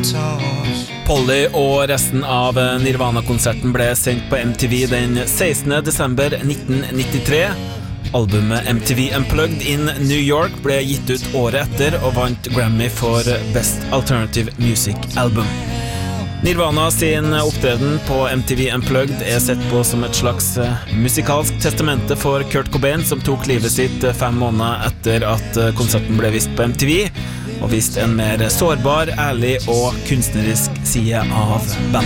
Polly og resten av Nirvana-konserten ble sendt på MTV den 16. desember 1993. Albumet MTV Unplugged in New York ble gitt ut året etter og vant Grammy for Best Alternative Music Album. Nirvana sin opptreden på MTV Unplugged sett på som et slags musikalsk testamente for Kurt Cobain, som tok livet sitt 5 måneder etter at konserten ble vist på MTV, og viste en mer sårbar, ærlig og kunstnerisk side av bandet.